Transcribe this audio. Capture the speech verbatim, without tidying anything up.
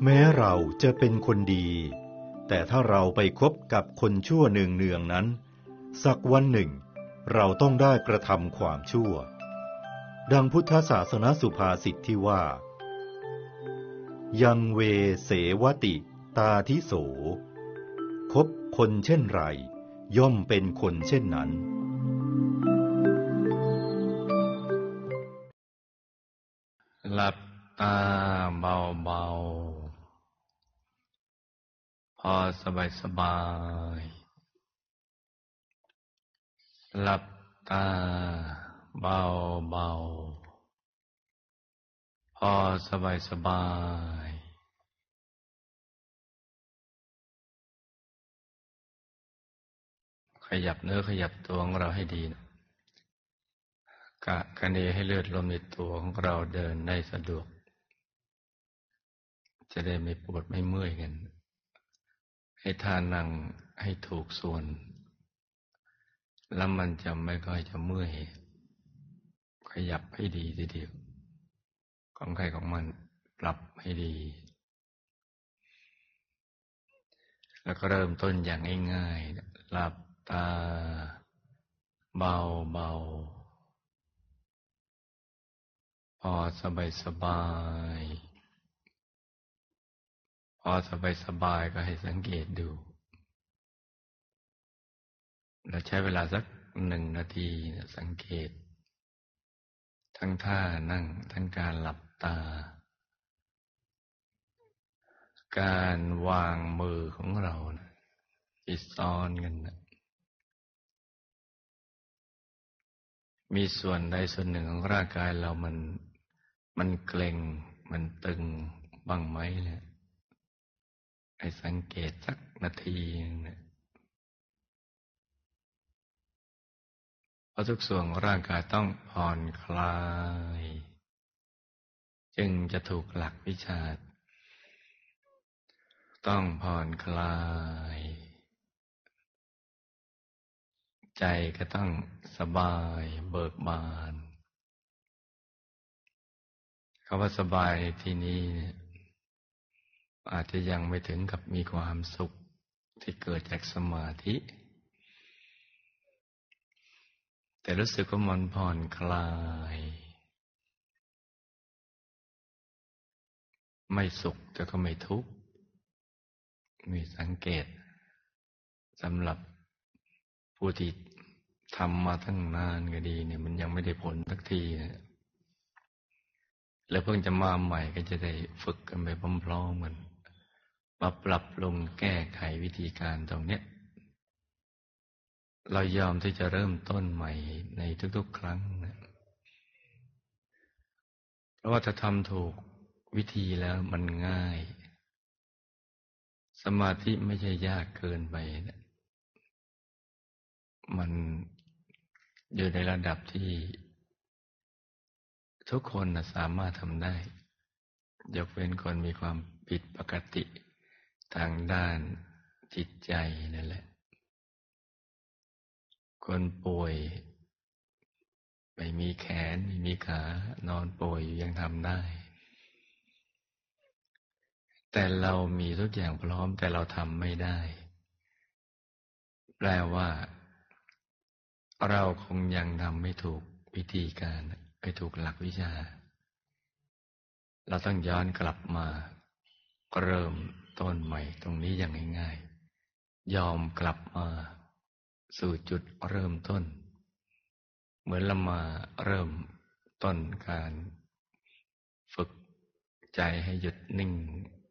แม้เราจะเป็นคนดีแต่ถ้าเราไปคบกับคนชั่วเนืองๆนั้นสักวันหนึ่งเราต้องได้กระทำความชั่วดังพุทธศาสนสุภาษิตที่ว่ายังเวเสวติตาทิโสคบคนเช่นไรย่อมเป็นคนเช่นนั้นหลับตาเบาๆพอสบายสบายหลับตาเบาๆพอสบายสบายขยับเนื้อขยับตัวของเราให้ดีนะกะกะเนให้เลือดลมในตัวของเราเดินได้สะดวกจะได้ไม่ปวดไม่เมื่อยกันให้ท่านั่งให้ถูกส่วนแล้วมันจะไม่ค่อยจะเมื่อยขยับให้ดีทีเดียวของใครของมันปรับให้ดีแล้วก็เริ่มต้นอย่างง่ายๆหลับตาเบาๆพอสบายสบายพอสบายสบายก็ให้สังเกตดูเราใช้เวลาสักหนึ่งนาทีสังเกตทั้งท่านั่งทั้งการหลับตาการวางมือของเรานะที่ซ้อนกันนะมีส่วนใดส่วนหนึ่งของร่างกายเรามันมันเกร็งมันตึงบ้างไหมเนี่ยให้สังเกตสักนาทีนึงนะเพราะทุกส่วนของร่างกายต้องผ่อนคลายจึงจะถูกหลักวิชาต้องผ่อนคลายใจก็ต้องสบายเบิกบานคำว่าสบายในที่นี้อาจจะยังไม่ถึงกับมีความสุขที่เกิดจากสมาธิแต่รู้สึกว่ามันผ่อนคลายไม่สุขแต่ก็ไม่ทุกข์มีสังเกตสำหรับผู้ที่ทำมาตั้งนานก็ดีเนี่ยมันยังไม่ได้ผลสักทีนะแล้วเพิ่งจะมาใหม่ก็จะได้ฝึกกันไปพร้อมๆกันมาปรับปรุงแก้ไขวิธีการตรงเนี้ยเรายอมที่จะเริ่มต้นใหม่ในทุกๆครั้งนะเพราะว่าถ้าทำถูกวิธีแล้วมันง่ายสมาธิไม่ใช่ยากเกินไปนะมันอยู่ในระดับที่ทุกคนนะสามารถทำได้ยกเว้นคนมีความผิดปกติทางด้านจิตใจนั่นแหละคนป่วยไม่มีแขนไม่มีขานอนป่วยยังทำได้แต่เรามีทุกอย่างพร้อมแต่เราทำไม่ได้แปลว่าเราคงยังทำไม่ถูกวิธีการไม่ถูกหลักวิชาเราต้องย้อนกลับมาเริ่มต้นใหม่ตรงนี้อย่างง่ายๆยอมกลับมาสู่จุดเริ่มต้นเหมือนเรามาเริ่มต้นการฝึกใจให้หยุดนิ่ง